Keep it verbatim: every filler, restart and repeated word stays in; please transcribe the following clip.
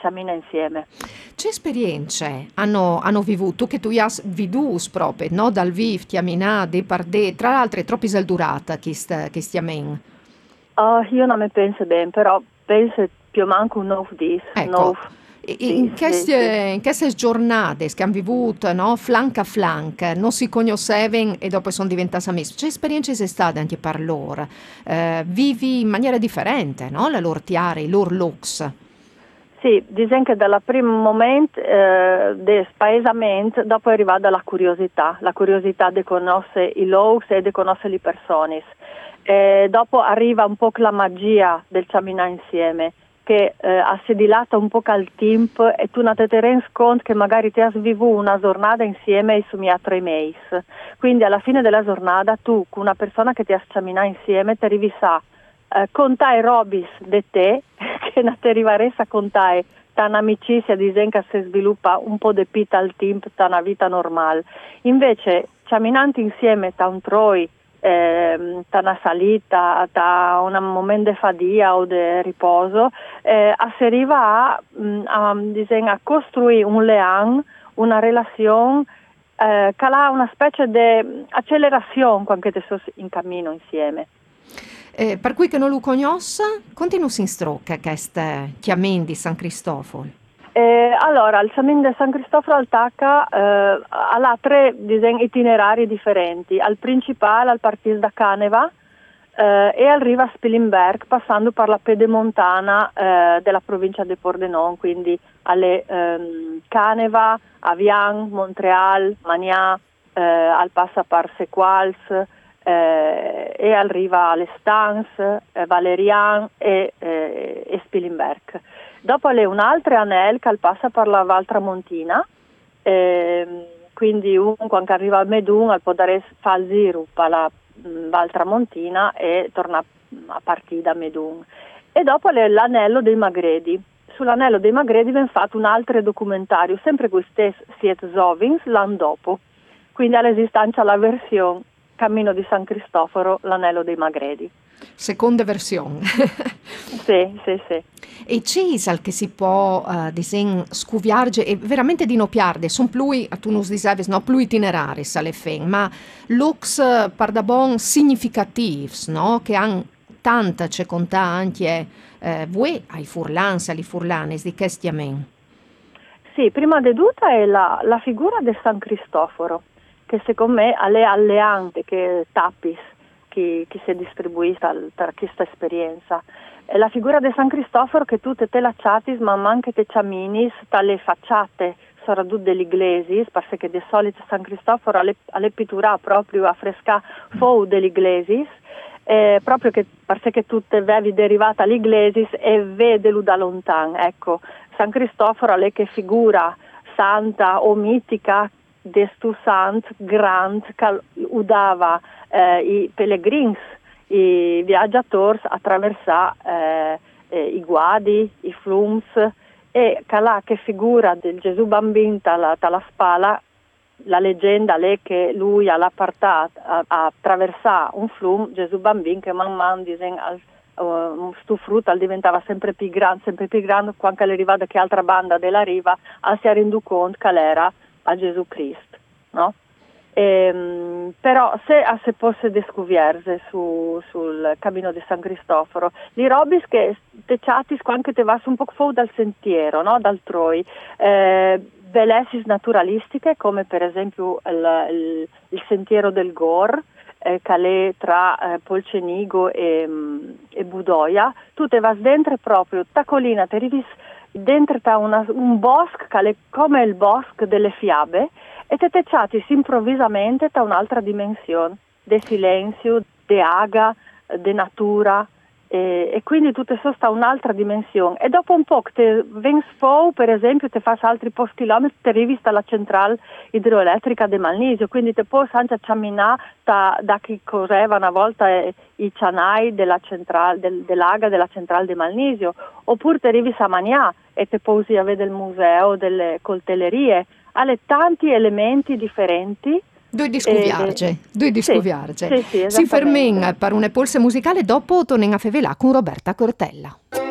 cammina insieme. Che esperienze hanno, hanno vivuto, che tu hai vidus proprio, no? Dal viv, tiamina, de pardè, tra l'altro è troppo esaldurata che stiamen. Oh, io non mi penso bene, però penso più o meno un nove dis, Ecco, nove in dis, sì, queste, sì. in queste giornate che hanno vivuto, no? Flank a flank, non si conoscevano e dopo sono diventati amici. Che esperienze sono state anche per loro? Eh, vivi in maniera differente, no? La loro tiare, i loro looks. Sì, diciamo che dal primo momento eh, del spaesamento, dopo è arrivata la curiosità, la curiosità di conoscere i looks e di conoscere le persone. E dopo arriva un po' la magia del camminare insieme, che eh, assedilata un po' al tempo e tu non te ne rendi conto che magari ti hai vissuto una giornata insieme e su mia tre mesi. Quindi alla fine della giornata tu, con una persona che ti ha camminato insieme, ti arrivi a eh, contare robis di te, che non ti arriveresti a contare ta un'amicizia di gente che si sviluppa un po' di più al tempo, ta una vita normale. Invece, camminando insieme ta un troi, eh, ta una salita, ta un momento di fadia o di riposo, eh, si arriva a, a, a, a costruire un lean, una relazione eh, che ha una specie di accelerazione quando ti sono in cammino insieme. Eh, per cui che non lo conosca, continua in strocca queste chiamende di San Cristoforo. Eh, allora, il Cammino di San Cristoforo al Tacca eh, ha tre diciamo, itinerari differenti. Al principale, al partire da Caneva eh, e arriva a Spilimberg, passando per la pedemontana eh, della provincia di Pordenone, quindi alle ehm, Caneva, Avian, Montreal, Magnà, eh, al passa per Sequals, eh, e arriva alle Stans, eh, Valerian e, eh, e Spilimberg. Dopo c'è un altro anello che passa per la Val Tramontina, eh, quindi un, quando arriva a Medun può dare fa il giro per la mh, Val Tramontina e torna a partire da Medun. E dopo c'è l'anello dei Magredi. Sull'anello dei Magredi viene fatto un altro documentario, sempre con stesso Siet Zovins, l'anno dopo. Quindi all'esistenza la versione Cammino di San Cristoforo, l'anello dei Magredi. Seconda versione. Sì, sì, sì. E Cisal che si può uh, disen scuviarge e veramente di no piarde, sono più, tu non dicevi, no, più itinerari alle fen, ma looks uh, par da bon significativs, no? Che hanno tanta c'è conta anche eh, voi ai furlans, alle furlanes di Chestiamen. Sì, prima di tutto è la, la figura di San Cristoforo, che secondo me è alleante che Tappis, che, che si è distribuita tra questa esperienza. È la figura di San Cristoforo che tutte te lacciatis, ma anche te ciaminis, dalle facciate, soprattutto degli inglesi, perché di solito San Cristoforo alle pittura proprio a fresca fou degli inglesi, eh, proprio che perché tutte vevi derivate agli inglesi e vedelu da lontano. Ecco, San Cristoforo è che figura santa o mitica di stu sant grand che udava eh, i pellegrini, i viaggiatori attraversare eh, eh, i guadi, i flums e calà che figura del Gesù bambino dalla, dalla spalla, la leggenda è che lui ha portato a, a attraversare un flum, Gesù bambino che man mano disegna uh, stu frutto diventava sempre più grande, sempre più grande, quando è arrivata che altra banda della riva si è rendu conto che era a Gesù Cristo, no? E, però se si fosse descubierse su, sul cammino di San Cristoforo, li robis che te chatis anche te vas un po' fuori dal sentiero, no? Dal troi, eh, bellezze naturalistiche come per esempio il, il, il sentiero del Gor, eh, che è tra eh, Polcenigo e, e Budoia, tu te vas dentro proprio, ta collina, te arrivi dentro ta una, un bosco che è come il bosco delle fiabe e te tecciati improvvisamente da un'altra dimensione, di silenzio, di aga, di natura e, e quindi tutto questo sta un'altra dimensione e dopo un po' che te vengi fuori, per esempio te fai altri post chilometri, te arrivi alla centrale idroelettrica di Malnisio, quindi te puoi anche camminare da, da chi correva una volta eh, i cianai della centrale, del, dell'aga della centrale di Malnisio, oppure te arrivi a Magnà e te posi a vedere il museo delle coltellerie, ha tanti elementi differenti. Due di scuviarge, eh, due di sì, scuviarge. Sì, sì, si fermen per una polse musicale, dopo torniamo a fevelà con Roberta Cortella.